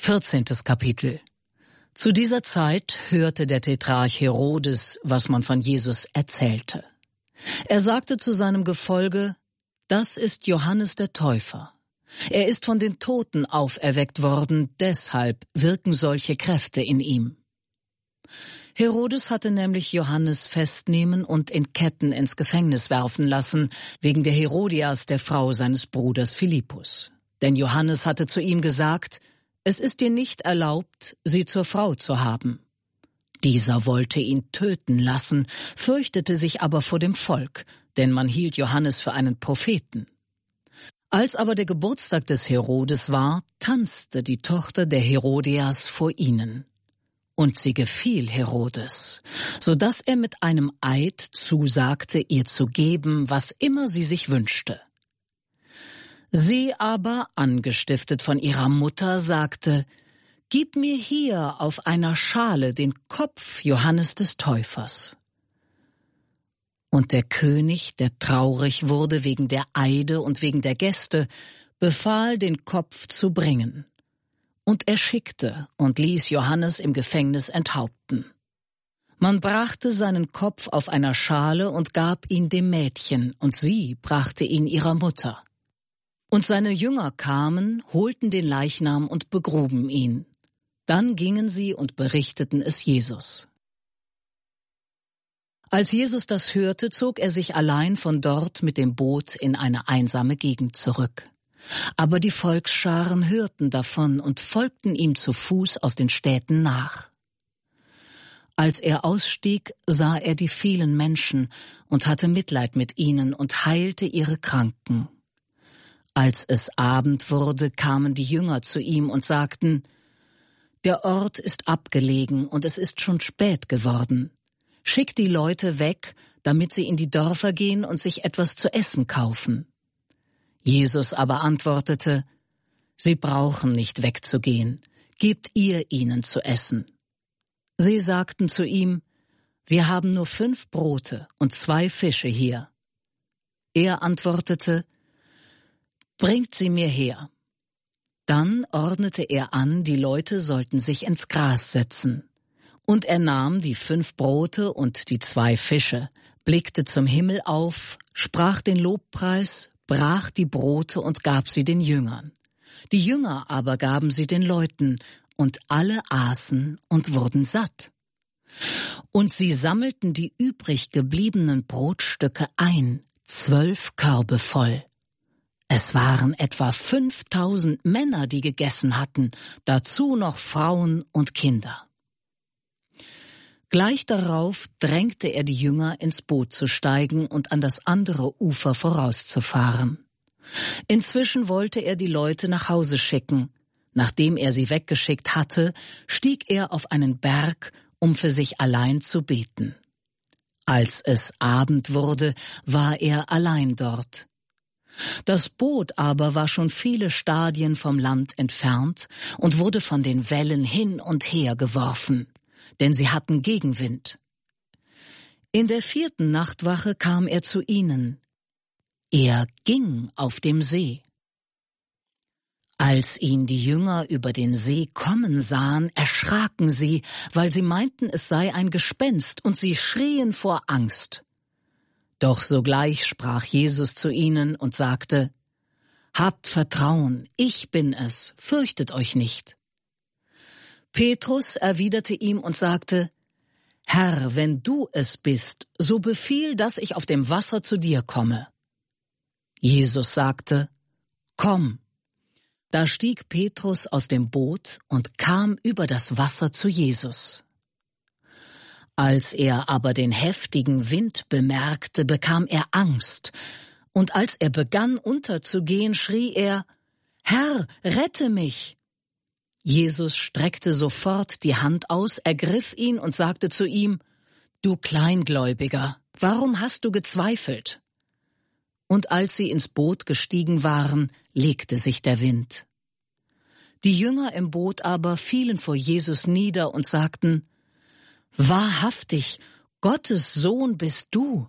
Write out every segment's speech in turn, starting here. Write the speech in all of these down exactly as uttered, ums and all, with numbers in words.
Vierzehntes Kapitel. Zu dieser Zeit hörte der Tetrarch Herodes, was man von Jesus erzählte. Er sagte zu seinem Gefolge: Das ist Johannes der Täufer. Er ist von den Toten auferweckt worden, deshalb wirken solche Kräfte in ihm. Herodes hatte nämlich Johannes festnehmen und in Ketten ins Gefängnis werfen lassen, wegen der Herodias, der Frau seines Bruders Philippus. Denn Johannes hatte zu ihm gesagt: Es ist dir nicht erlaubt, sie zur Frau zu haben. Dieser wollte ihn töten lassen, fürchtete sich aber vor dem Volk, denn man hielt Johannes für einen Propheten. Als aber der Geburtstag des Herodes war, tanzte die Tochter der Herodias vor ihnen. Und sie gefiel Herodes, so dass er mit einem Eid zusagte, ihr zu geben, was immer sie sich wünschte. Sie aber, angestiftet von ihrer Mutter, sagte: Gib mir hier auf einer Schale den Kopf Johannes des Täufers. Und der König, der traurig wurde wegen der Eide und wegen der Gäste, befahl, den Kopf zu bringen. Und er schickte und ließ Johannes im Gefängnis enthaupten. Man brachte seinen Kopf auf einer Schale und gab ihn dem Mädchen, und sie brachte ihn ihrer Mutter. Und seine Jünger kamen, holten den Leichnam und begruben ihn. Dann gingen sie und berichteten es Jesus. Als Jesus das hörte, zog er sich allein von dort mit dem Boot in eine einsame Gegend zurück. Aber die Volksscharen hörten davon und folgten ihm zu Fuß aus den Städten nach. Als er ausstieg, sah er die vielen Menschen und hatte Mitleid mit ihnen und heilte ihre Kranken. Als es Abend wurde, kamen die Jünger zu ihm und sagten: Der Ort ist abgelegen und es ist schon spät geworden. Schick die Leute weg, damit sie in die Dörfer gehen und sich etwas zu essen kaufen. Jesus aber antwortete: Sie brauchen nicht wegzugehen, gebt ihr ihnen zu essen. Sie sagten zu ihm: Wir haben nur fünf Brote und zwei Fische hier. Er antwortete: Bringt sie mir her. Dann ordnete er an, die Leute sollten sich ins Gras setzen. Und er nahm die fünf Brote und die zwei Fische, blickte zum Himmel auf, sprach den Lobpreis, brach die Brote und gab sie den Jüngern. Die Jünger aber gaben sie den Leuten, und alle aßen und wurden satt. Und sie sammelten die übrig gebliebenen Brotstücke ein, zwölf Körbe voll. Es waren etwa fünftausend Männer, die gegessen hatten, dazu noch Frauen und Kinder. Gleich darauf drängte er die Jünger, ins Boot zu steigen und an das andere Ufer vorauszufahren. Inzwischen wollte er die Leute nach Hause schicken. Nachdem er sie weggeschickt hatte, stieg er auf einen Berg, um für sich allein zu beten. Als es Abend wurde, war er allein dort. Das Boot aber war schon viele Stadien vom Land entfernt und wurde von den Wellen hin und her geworfen, denn sie hatten Gegenwind. In der vierten Nachtwache kam er zu ihnen. Er ging auf dem See. Als ihn die Jünger über den See kommen sahen, erschraken sie, weil sie meinten, es sei ein Gespenst, und sie schrien vor Angst. Doch sogleich sprach Jesus zu ihnen und sagte: Habt Vertrauen, ich bin es, fürchtet euch nicht. Petrus erwiderte ihm und sagte: Herr, wenn du es bist, so befiehl, dass ich auf dem Wasser zu dir komme. Jesus sagte: Komm. Da stieg Petrus aus dem Boot und kam über das Wasser zu Jesus. Als er aber den heftigen Wind bemerkte, bekam er Angst, und als er begann unterzugehen, schrie er: Herr, rette mich! Jesus streckte sofort die Hand aus, ergriff ihn und sagte zu ihm: Du Kleingläubiger, warum hast du gezweifelt? Und als sie ins Boot gestiegen waren, legte sich der Wind. Die Jünger im Boot aber fielen vor Jesus nieder und sagten: Wahrhaftig, Gottes Sohn bist du.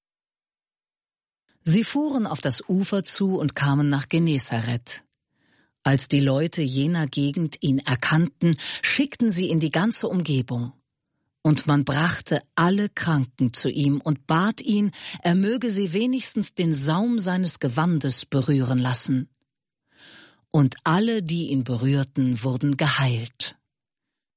Sie fuhren auf das Ufer zu und kamen nach Genezareth. Als die Leute jener Gegend ihn erkannten, schickten sie in die ganze Umgebung. Und man brachte alle Kranken zu ihm und bat ihn, er möge sie wenigstens den Saum seines Gewandes berühren lassen. Und alle, die ihn berührten, wurden geheilt.